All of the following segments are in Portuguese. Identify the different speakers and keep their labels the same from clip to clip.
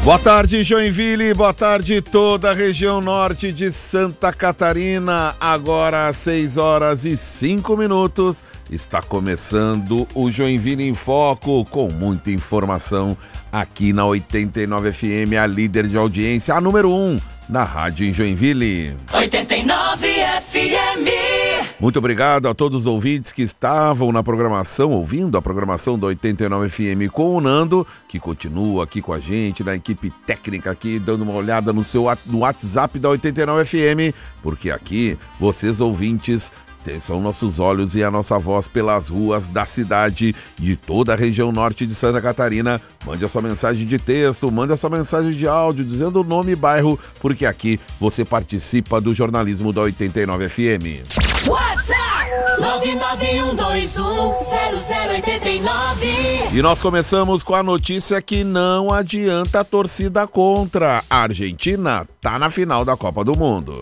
Speaker 1: Boa tarde, Joinville, boa tarde toda a região norte de Santa Catarina. Agora às 6h05, está começando o Joinville em Foco, com muita informação aqui na 89 FM, a líder de audiência, a número 1 na rádio em Joinville.
Speaker 2: 89 FM.
Speaker 1: Muito obrigado a todos os ouvintes que estavam na programação, ouvindo a programação da 89 FM com o Nando, que continua aqui com a gente, na equipe técnica aqui, dando uma olhada no WhatsApp da 89 FM, porque aqui, vocês ouvintes, são nossos olhos e a nossa voz pelas ruas da cidade e toda a região norte de Santa Catarina. Mande a sua mensagem de texto, mande a sua mensagem de áudio, dizendo o nome e bairro, porque aqui você participa do jornalismo da 89 FM.
Speaker 2: WhatsApp 991210089.
Speaker 1: E nós começamos com a notícia que não adianta a torcida contra. A Argentina tá na final da Copa do Mundo.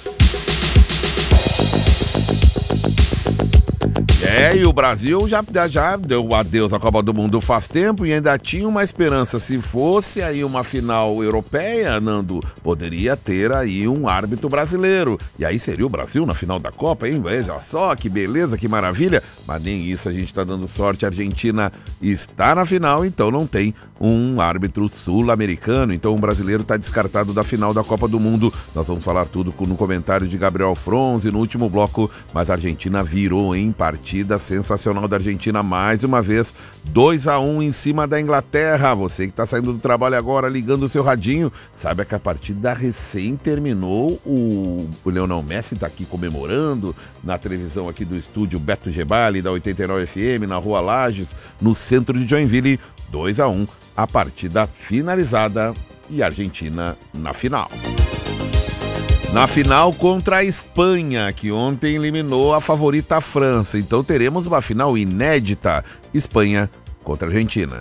Speaker 1: E o Brasil já deu adeus à Copa do Mundo faz tempo e ainda tinha uma esperança. Se fosse aí uma final europeia, Nando, poderia ter aí um árbitro brasileiro. E aí seria o Brasil na final da Copa, hein? Veja só, que beleza, que maravilha. Mas nem isso a gente está dando sorte. A Argentina está na final, então não tem um árbitro sul-americano. Então o brasileiro está descartado da final da Copa do Mundo. Nós vamos falar tudo no comentário de Gabriel Fronzi no último bloco. Mas a Argentina virou em partida sensacional da Argentina mais uma vez, 2-1 em cima da Inglaterra. Você que está saindo do trabalho agora, ligando o seu radinho, saiba que a partida recém terminou. O Lionel Messi está aqui comemorando na televisão aqui do estúdio Beto Gebali da 89 FM, na Rua Lages, no centro de Joinville. 2-1, a partida finalizada e a Argentina na final. Na final contra a Espanha, que ontem eliminou a favorita França. Então teremos uma final inédita, Espanha contra a Argentina.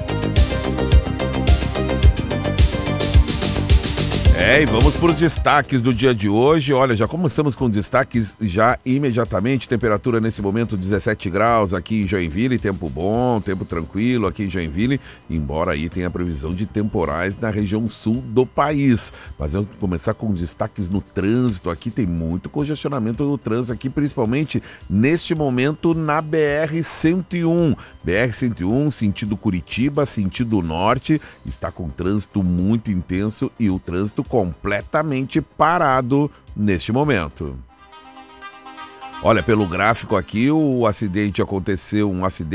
Speaker 1: E vamos para os destaques do dia de hoje. Olha, já começamos com destaques já imediatamente. Temperatura nesse momento 17 graus aqui em Joinville, tempo bom, tempo tranquilo aqui em Joinville, embora aí tenha previsão de temporais na região sul do país. Mas vamos começar com os destaques no trânsito. Aqui tem muito congestionamento no trânsito aqui, principalmente neste momento na BR-101. BR-101, sentido Curitiba, sentido norte, está com trânsito muito intenso e o trânsito completamente parado neste momento. Olha, pelo gráfico aqui, um acidente aconteceu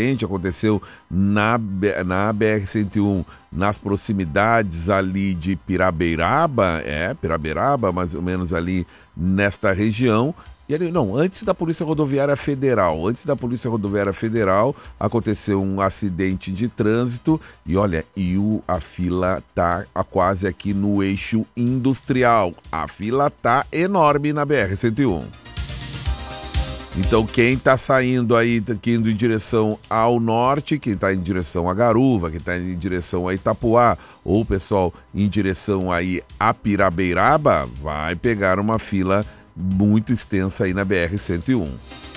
Speaker 1: na BR-101, nas proximidades ali de Pirabeiraba, mais ou menos ali nesta região. Antes da Polícia Rodoviária Federal. Aconteceu um acidente de trânsito e olha, a fila tá quase aqui no eixo industrial. A fila tá enorme na BR-101. Então quem está saindo aí, indo em direção ao norte, quem está em direção a Garuva, quem está em direção a Itapuá, ou o pessoal em direção aí a Pirabeiraba, vai pegar uma fila muito extensa aí na BR-101.